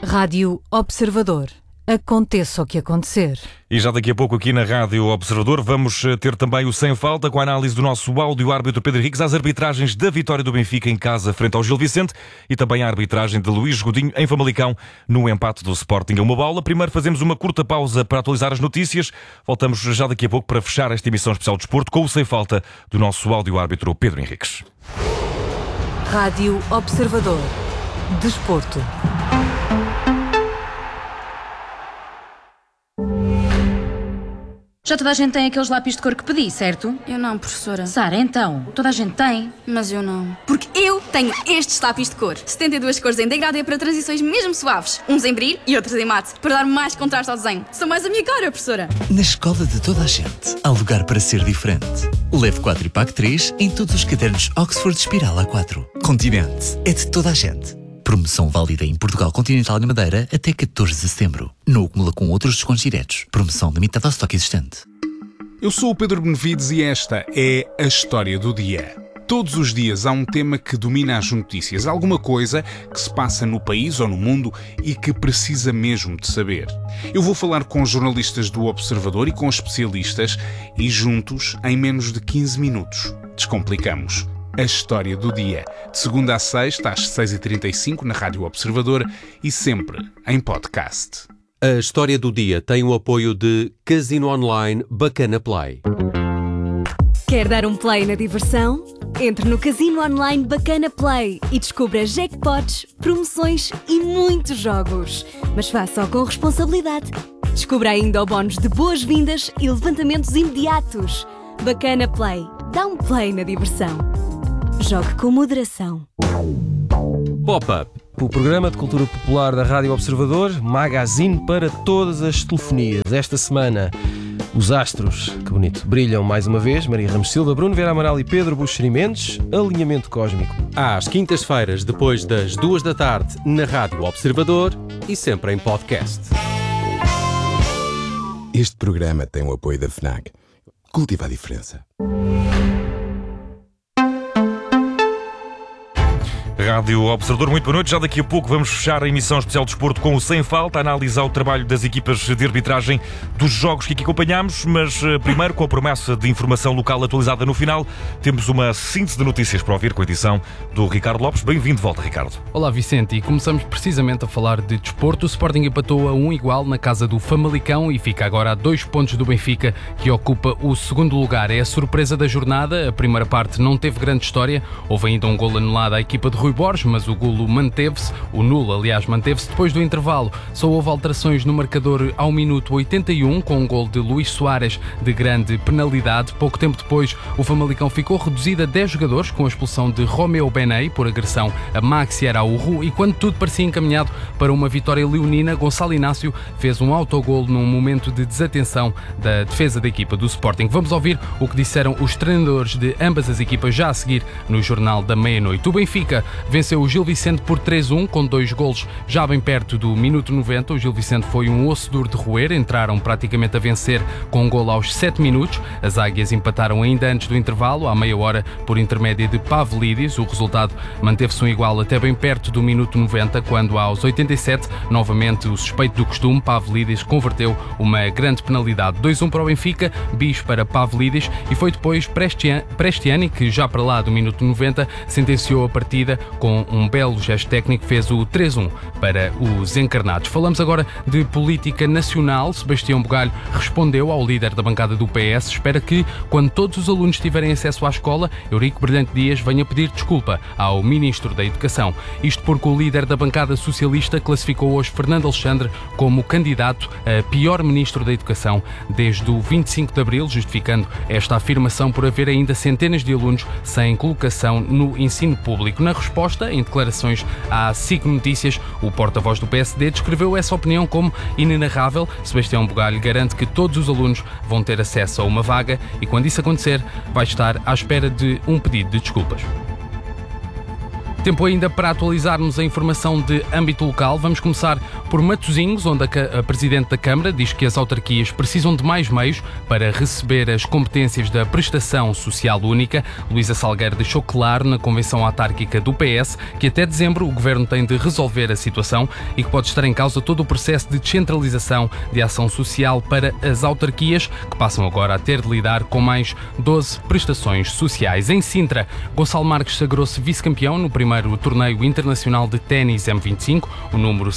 Rádio Observador. Aconteça o que acontecer. E já daqui a pouco aqui na Rádio Observador vamos ter também o Sem Falta com a análise do nosso áudio-árbitro Pedro Henriques às arbitragens da vitória do Benfica em casa frente ao Gil Vicente e também a arbitragem de Luís Godinho em Famalicão no empate do Sporting a uma bola. Primeiro fazemos uma curta pausa para atualizar as notícias. Voltamos já daqui a pouco para fechar esta emissão especial de desporto com o Sem Falta do nosso áudio-árbitro Pedro Henriques. Rádio Observador. Desporto. Já toda a gente tem aqueles lápis de cor que pedi, certo? Eu não, professora. Sara, então, toda a gente tem. Mas eu não. Porque eu tenho estes lápis de cor. 72 cores em degradê para transições mesmo suaves. Uns em brilho e outros em mate, para dar mais contraste ao desenho. São mais a minha cara, professora. Na escola de toda a gente, há lugar para ser diferente. Leve 4 e pague 3 em todos os cadernos Oxford Espiral A4. Continente é de toda a gente. Promoção válida em Portugal Continental e Madeira até 14 de setembro. Não acumula com outros descontos diretos. Promoção limitada ao estoque existente. Eu sou o Pedro Benevides e esta é a História do Dia. Todos os dias há um tema que domina as notícias, alguma coisa que se passa no país ou no mundo e que precisa mesmo de saber. Eu vou falar com jornalistas do Observador e com especialistas e juntos, em menos de 15 minutos, descomplicamos a História do Dia. De segunda a sexta, às 6h35, na Rádio Observador e sempre em podcast. A História do Dia tem o apoio de Casino Online Bacana Play. Quer dar um play na diversão? Entre no Casino Online Bacana Play e descubra jackpots, promoções e muitos jogos. Mas faça-o com responsabilidade. Descubra ainda o bónus de boas-vindas e levantamentos imediatos. Bacana Play. Dá um play na diversão. Jogue com moderação. Pop-Up, o programa de cultura popular da Rádio Observador, magazine para todas as telefonias. Esta semana, os astros, que bonito, brilham mais uma vez. Maria Ramos Silva, Bruno Vera Amaral e Pedro Buxeri Mendes. Alinhamento cósmico. Às quintas-feiras, depois das 2 da tarde, na Rádio Observador e sempre em podcast. Este programa tem o apoio da FNAC. Cultiva a diferença. Rádio Observador, muito boa noite. Já daqui a pouco vamos fechar a emissão especial de desporto com o Sem Falta, a analisar o trabalho das equipas de arbitragem dos jogos que aqui acompanhamos, mas primeiro, com a promessa de informação local atualizada no final, temos uma síntese de notícias para ouvir com a edição do Ricardo Lopes. Bem-vindo de volta, Ricardo. Olá, Vicente, e começamos precisamente a falar de desporto. O Sporting empatou a 1-1 na casa do Famalicão e fica agora a 2 pontos do Benfica, que ocupa o segundo lugar. É a surpresa da jornada. A primeira parte não teve grande história. Houve ainda um golo anulado à equipa de Rui Borges, mas o golo manteve-se, o nulo, aliás, manteve-se depois do intervalo. Só houve alterações no marcador ao minuto 81, com um golo de Luís Soares de grande penalidade. Pouco tempo depois, o Famalicão ficou reduzido a 10 jogadores, com a expulsão de Romeu Benei por agressão a Maxi Araújo, e quando tudo parecia encaminhado para uma vitória leonina, Gonçalo Inácio fez um autogolo num momento de desatenção da defesa da equipa do Sporting. Vamos ouvir o que disseram os treinadores de ambas as equipas já a seguir no Jornal da Meia-Noite. O Benfica venceu o Gil Vicente por 3-1, com 2 golos já bem perto do minuto 90. O Gil Vicente foi um osso duro de roer, entraram praticamente a vencer com um golo aos 7 minutos. As Águias empataram ainda antes do intervalo, à meia hora, por intermédio de Pavlidis. O resultado manteve-se um igual até bem perto do minuto 90, quando aos 87, novamente o suspeito do costume, Pavlidis, converteu uma grande penalidade. 2-1 para o Benfica, bis para Pavlidis, e foi depois Prestiani, que já para lá do minuto 90 sentenciou a partida com um belo gesto técnico, fez o 3-1 para os encarnados. Falamos agora de política nacional. Sebastião Bugalho respondeu ao líder da bancada do PS. Espera que, quando todos os alunos tiverem acesso à escola, Eurico Brilhante Dias venha pedir desculpa ao Ministro da Educação. Isto porque o líder da bancada socialista classificou hoje Fernando Alexandre como candidato a pior Ministro da Educação desde o 25 de Abril, justificando esta afirmação por haver ainda centenas de alunos sem colocação no ensino público. Na resposta, em declarações à SIC Notícias, o porta-voz do PSD descreveu essa opinião como inenarrável. Sebastião Bugalho garante que todos os alunos vão ter acesso a uma vaga e, quando isso acontecer, vai estar à espera de um pedido de desculpas. Tempo ainda para atualizarmos a informação de âmbito local. Vamos começar por Matosinhos, onde a Presidente da Câmara diz que as autarquias precisam de mais meios para receber as competências da Prestação Social Única. Luísa Salgueiro deixou claro na Convenção Autárquica do PS que até dezembro o Governo tem de resolver a situação e que pode estar em causa todo o processo de descentralização de ação social para as autarquias, que passam agora a ter de lidar com mais 12 prestações sociais. Em Sintra, Gonçalo Marques sagrou-se vice-campeão no primeiro torneio internacional de ténis M25, o número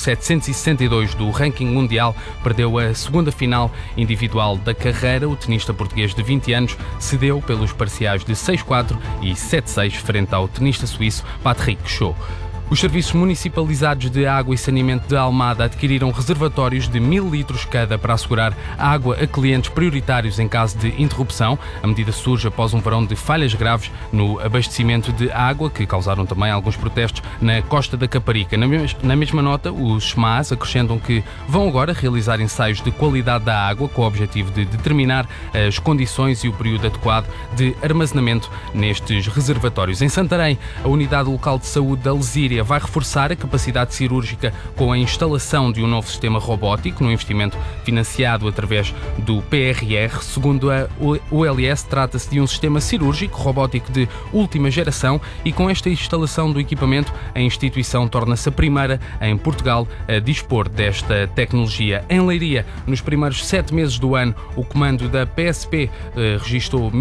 762 do ranking mundial, perdeu a segunda final individual da carreira. O tenista português de 20 anos cedeu pelos parciais de 6-4 e 7-6 frente ao tenista suíço Patrick Chou. Os serviços municipalizados de água e saneamento de Almada adquiriram reservatórios de 1000 litros cada para assegurar água a clientes prioritários em caso de interrupção. A medida surge após um verão de falhas graves no abastecimento de água, que causaram também alguns protestos na costa da Caparica. Na mesma nota, os SMAs acrescentam que vão agora realizar ensaios de qualidade da água com o objetivo de determinar as condições e o período adequado de armazenamento nestes reservatórios. Em Santarém, a Unidade Local de Saúde da Lesíria vai reforçar a capacidade cirúrgica com a instalação de um novo sistema robótico, num investimento financiado através do PRR. Segundo a ULS, trata-se de um sistema cirúrgico robótico de última geração e com esta instalação do equipamento, a instituição torna-se a primeira em Portugal a dispor desta tecnologia. Em Leiria, nos primeiros 7 meses do ano, o comando da PSP registrou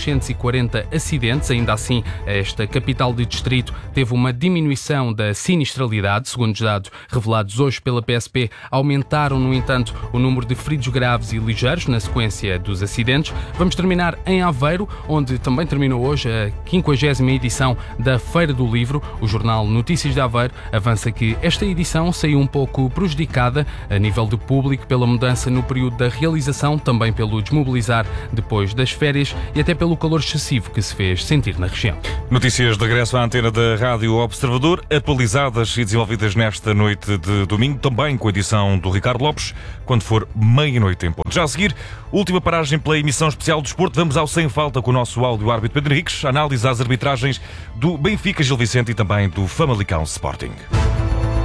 1640 acidentes. Ainda assim, esta capital de distrito teve uma diminuição da sinistralidade. Segundo os dados revelados hoje pela PSP, aumentaram, no entanto, o número de feridos graves e ligeiros na sequência dos acidentes. Vamos terminar em Aveiro, onde também terminou hoje a 50ª edição da Feira do Livro. O jornal Notícias de Aveiro avança que esta edição saiu um pouco prejudicada a nível de público pela mudança no período da realização, também pelo desmobilizar depois das férias e até pelo calor excessivo que se fez sentir na região. Notícias de regresso à antena da Rádio Observador, atualizadas e desenvolvidas nesta noite de domingo, também com a edição do Ricardo Lopes, quando for meia-noite em ponto. Já a seguir, última paragem pela emissão especial do Desporto. Vamos ao Sem Falta com o nosso áudio-árbitro Pedro Henriques, análise às arbitragens do Benfica Gil Vicente e também do Famalicão Sporting.